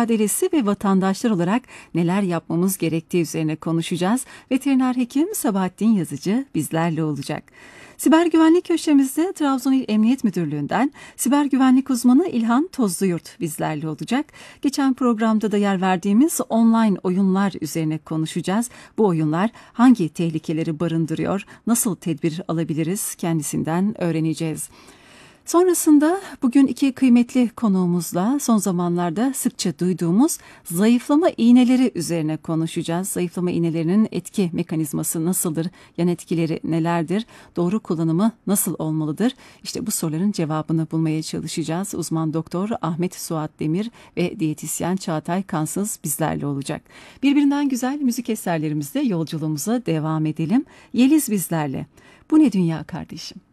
mücadelesi ve vatandaşlar olarak neler yapmamız gerektiği üzerine konuşacağız. Veteriner hekim Sabahattin Yazıcı bizlerle olacak. Siber güvenlik köşemizde Trabzon İl Emniyet Müdürlüğü'nden siber güvenlik uzmanı İlhan Tozluyurt bizlerle olacak. Geçen programda da yer verdiğimiz online oyunlar üzerine konuşacağız. Bu oyunlar hangi tehlikeleri barındırıyor, nasıl tedbir alabiliriz kendisinden öğreneceğiz. Sonrasında bugün iki kıymetli konuğumuzla son zamanlarda sıkça duyduğumuz zayıflama iğneleri üzerine konuşacağız. Zayıflama iğnelerinin etki mekanizması nasıldır? Yan etkileri nelerdir? Doğru kullanımı nasıl olmalıdır? İşte bu soruların cevabını bulmaya çalışacağız. Uzman doktor Ahmet Suat Demir ve diyetisyen Çağatay Kansız bizlerle olacak. Birbirinden güzel müzik eserlerimizle yolculuğumuza devam edelim. Yeliz bizlerle. Bu ne dünya kardeşim?